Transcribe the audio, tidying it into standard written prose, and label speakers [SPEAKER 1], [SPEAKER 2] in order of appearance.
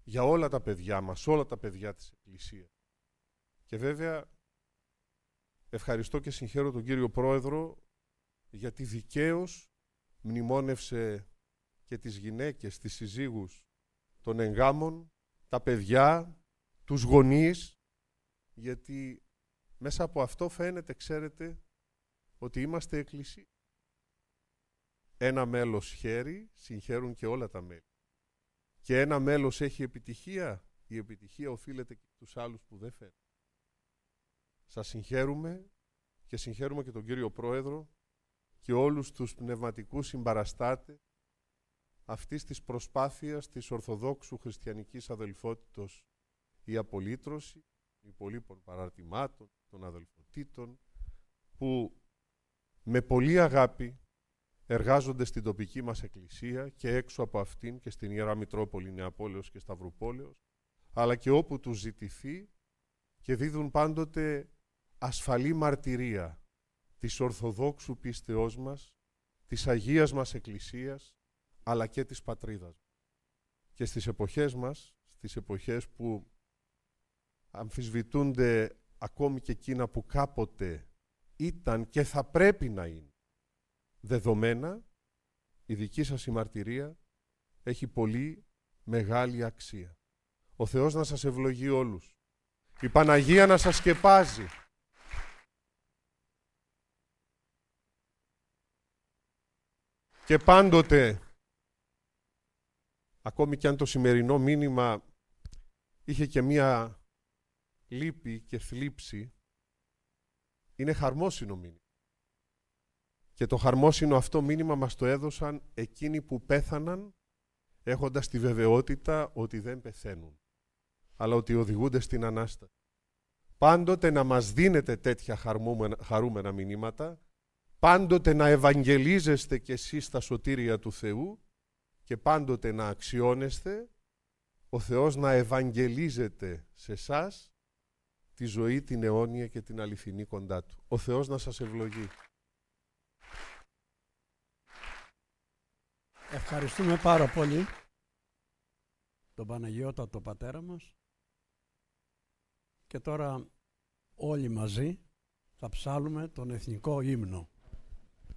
[SPEAKER 1] για όλα τα παιδιά μας, όλα τα παιδιά της Εκκλησίας. Και βέβαια ευχαριστώ και συγχαίρω τον κύριο Πρόεδρο, γιατί δικαίως μνημόνευσε και τις γυναίκες, τις συζύγους των εγγάμων, τα παιδιά, τους γονείς, γιατί μέσα από αυτό φαίνεται, ξέρετε, ότι είμαστε Εκκλησία. Ένα μέλος χαίρει, συγχαίρουν και όλα τα μέλη. Και ένα μέλος έχει επιτυχία, η επιτυχία οφείλεται και στους άλλους που δεν φαίνεται. Σας συγχαίρουμε και συγχαίρουμε και τον κύριο Πρόεδρο και όλους τους πνευματικούς συμπαραστάτες αυτής της προσπάθειας της Ορθοδόξου Χριστιανικής Αδελφότητος, η απολύτρωση των υπολείπων παραρτημάτων, των αδελφοτήτων, που με πολλή αγάπη εργάζονται στην τοπική μας Εκκλησία και έξω από αυτήν και στην Ιερά Μητρόπολη Νεαπόλεως και Σταυρουπόλεως, αλλά και όπου τους ζητηθεί, και δίδουν πάντοτε ασφαλή μαρτυρία της Ορθοδόξου πίστεώς μας, της Αγίας μας Εκκλησίας, αλλά και της πατρίδας μας. Και στις εποχές μας, στις εποχές που αμφισβητούνται ακόμη και εκείνα που κάποτε ήταν και θα πρέπει να είναι δεδομένα, η δική σας η μαρτυρία έχει πολύ μεγάλη αξία. Ο Θεός να σας ευλογεί όλους. Η Παναγία να σας σκεπάζει. Και πάντοτε, ακόμη και αν το σημερινό μήνυμα είχε και μία λύπη και θλίψη, είναι χαρμόσυνο μήνυμα. Και το χαρμόσυνο αυτό μήνυμα μας το έδωσαν εκείνοι που πέθαναν έχοντας τη βεβαιότητα ότι δεν πεθαίνουν, αλλά ότι οδηγούνται στην Ανάσταση. Πάντοτε να μας δίνετε τέτοια χαρούμενα μηνύματα, πάντοτε να ευαγγελίζεστε κι εσείς τα σωτήρια του Θεού και πάντοτε να αξιώνεστε ο Θεός να ευαγγελίζεται σε εσάς τη ζωή, την αιώνια και την αληθινή κοντά Του. Ο Θεός να σας ευλογεί.
[SPEAKER 2] Ευχαριστούμε πάρα πολύ τον Παναγιώτατο Πατέρα μας και τώρα όλοι μαζί θα ψάλουμε τον εθνικό ύμνο.